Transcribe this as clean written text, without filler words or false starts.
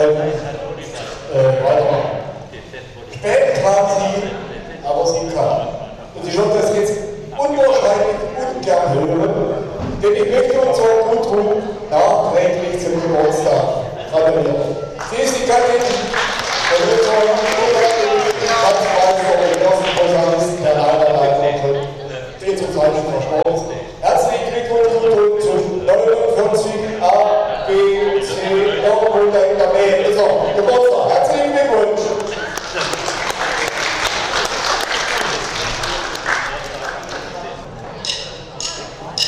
weitermachen. Spät kam sie, aber sie kam. Und ich würde das jetzt unwahrscheinlich ungern hören, denn ich möchte uns so gut tun,